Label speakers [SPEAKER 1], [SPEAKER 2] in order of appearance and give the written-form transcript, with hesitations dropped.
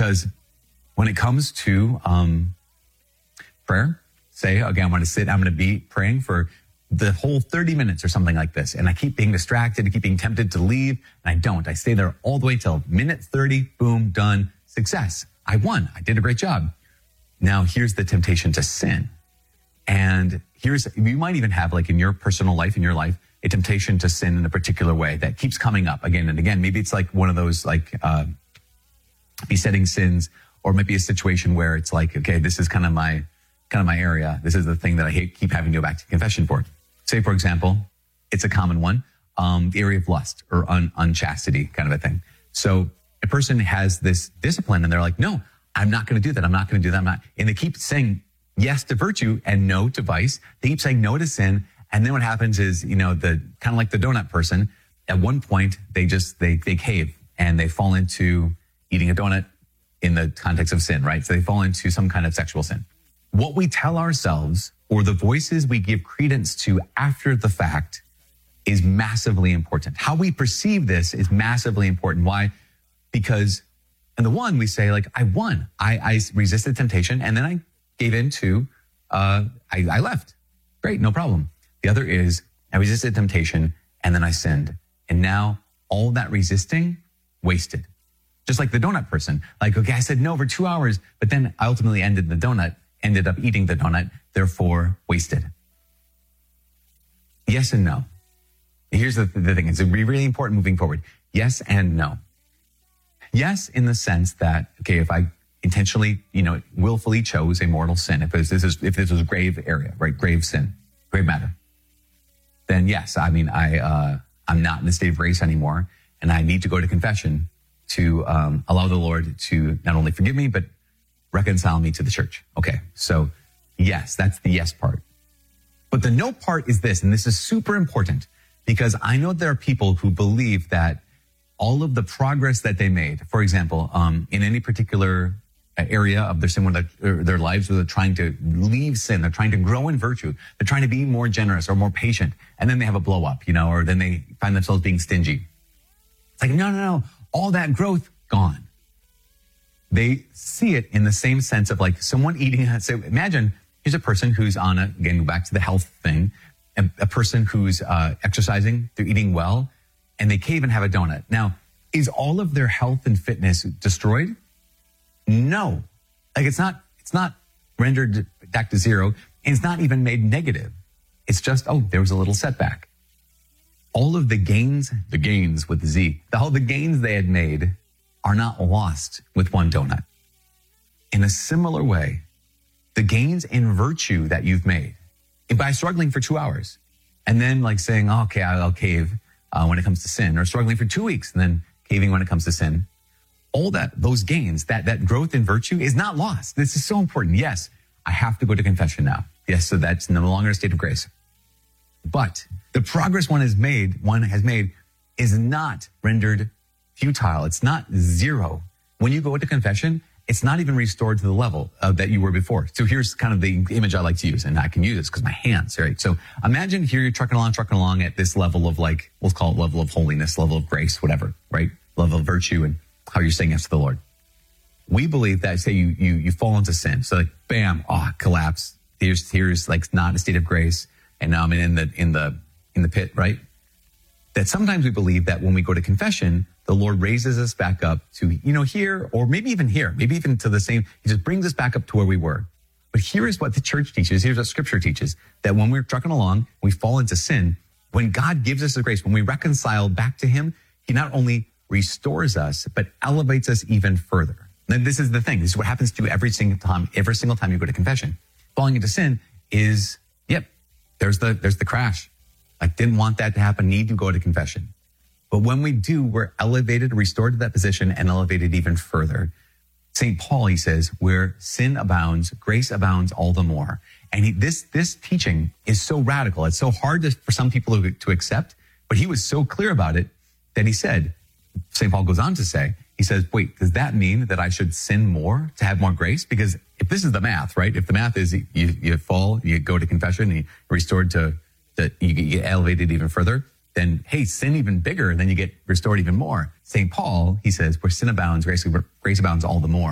[SPEAKER 1] Because when it comes to prayer, say, okay, I'm going to be praying for the whole 30 minutes or something like this. And I keep being distracted, I keep being tempted to leave, and I don't. I stay there all the way till minute 30, boom, done, success. I won. I did a great job. Now here's the temptation to sin. And you might even have, like in your personal life, a temptation to sin in a particular way that keeps coming up again and again. Maybe it's like one of those besetting sins, or maybe a situation where it's like, okay, this is kind of my area. This is the thing that I keep having to go back to confession for. Say, for example, it's a common one, the area of lust or unchastity kind of a thing. So a person has this discipline and they're like, no, I'm not going to do that. I'm not going to do that. And they keep saying yes to virtue and no to vice. They keep saying no to sin. And then what happens is, kind of like the donut person, at one point they cave and they fall into eating a donut in the context of sin, right? So they fall into some kind of sexual sin. What we tell ourselves or the voices we give credence to after the fact is massively important. How we perceive this is massively important. Why? Because in the one, we say, like, I won. I resisted temptation, and then I gave in to, I left. Great, no problem. The other is, I resisted temptation, and then I sinned. And now all that resisting, wasted. Just like the donut person. Like, okay, I said no for 2 hours, but then I ultimately ended up eating the donut, therefore wasted. Yes and no. Here's the thing. It's really important moving forward. Yes and no. Yes, in the sense that, okay, if I intentionally, willfully chose a mortal sin, if this was a grave area, right? Grave sin, grave matter, then yes, I mean, I'm not in the state of grace anymore, and I need to go to confession to allow the Lord to not only forgive me, but reconcile me to the church. Okay, so yes, that's the yes part. But the no part is this, and this is super important, because I know there are people who believe that all of the progress that they made, for example, in any particular area of their sin, their lives, where they're trying to leave sin, they're trying to grow in virtue, they're trying to be more generous or more patient, and then they have a blow up, or then they find themselves being stingy. It's like, no, all that growth gone. They see it in the same sense of like someone eating. So imagine here's a person who's again, back to the health thing, a person who's exercising, they're eating well, and they can't even have a donut. Now, is all of their health and fitness destroyed? No. Like it's not rendered back to zero, and it's not even made negative. It's just, there was a little setback. All of the gains with the Z, all the gains they had made are not lost with one donut. In a similar way, the gains in virtue that you've made by struggling for 2 hours and then like saying, okay, I'll cave when it comes to sin, or struggling for 2 weeks and then caving when it comes to sin, all those gains, that growth in virtue is not lost. This is so important. Yes, I have to go to confession now. Yes, so that's no longer a state of grace. But the progress one has made is not rendered futile. It's not zero. When you go into confession, it's not even restored to the level that you were before. So here's kind of the image I like to use, and I can use this because my hands, right? So imagine here you're trucking along at this level of like, let's call it level of holiness, level of grace, whatever, right? Level of virtue and how you're saying yes to the Lord. We believe that, say you fall into sin. So like, bam, collapse. Here's like not a state of grace. And now I'm in the pit, right? That sometimes we believe that when we go to confession, the Lord raises us back up to, here, or maybe even here, maybe even to the same, he just brings us back up to where we were. But here is what the church teaches. Here's what scripture teaches, that when we're trucking along, we fall into sin. When God gives us the grace, when we reconcile back to him, he not only restores us, but elevates us even further. And this is the thing. This is what happens to you every single time you go to confession. Falling into sin is, there's the crash. I didn't want that to happen. Need to go to confession. But when we do, we're elevated, restored to that position, and elevated even further. St. Paul, he says, where sin abounds, grace abounds all the more. And this teaching is so radical. It's so hard for some people to accept, but he was so clear about it that he said, St. Paul goes on to say, he says, wait, does that mean that I should sin more to have more grace? Because if this is the math, right? If the math is you fall, you go to confession, and you're restored you get elevated even further, then, hey, sin even bigger, and then you get restored even more. St. Paul, he says, where sin abounds, grace abounds all the more.